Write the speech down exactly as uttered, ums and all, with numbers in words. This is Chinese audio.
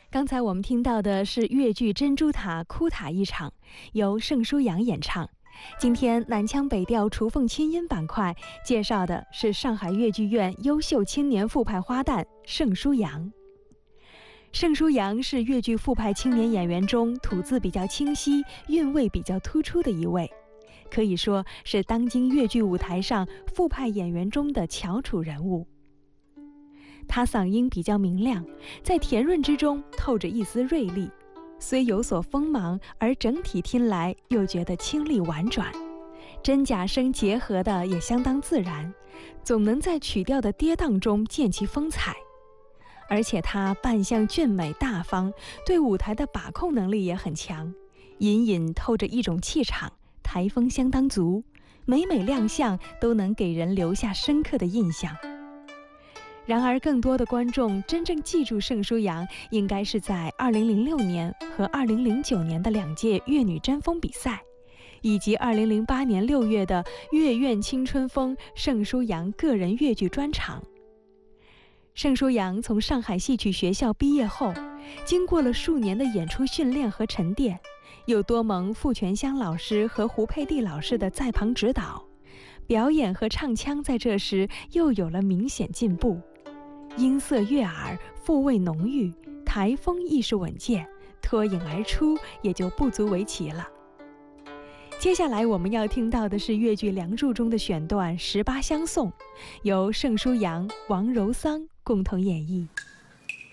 刚才我们听到的是越剧《珍珠塔》哭塔一场，由盛舒扬演唱。今天南腔北调雏凤清音板块介绍的是上海越剧院优秀青年副派花旦盛舒扬。盛舒扬是越剧副派青年演员中吐字比较清晰、韵味比较突出的一位，可以说是当今越剧舞台上副派演员中的翘楚人物。他嗓音比较明亮，在甜润之中透着一丝锐利，虽有所锋芒，而整体听来又觉得清丽婉转，真假声结合的也相当自然，总能在曲调的跌宕中见其风采。而且他扮相俊美大方，对舞台的把控能力也很强，隐隐透着一种气场，台风相当足，每每亮相都能给人留下深刻的印象。然而更多的观众真正记住盛舒扬，应该是在二零零六年和二零零九年的两届越女争锋比赛，以及二零零八年六月的越院青春风盛舒扬个人越剧专场。盛舒扬从上海戏曲学校毕业后，经过了数年的演出训练和沉淀，又多蒙傅全香老师和胡佩蒂老师的在旁指导，表演和唱腔在这时又有了明显进步，音色悦耳，复味浓郁，台风亦是稳健，脱颖而出也就不足为奇了。接下来我们要听到的是越剧《梁祝》中的选段《十八相送》，由盛舒扬、王柔桑共同演绎。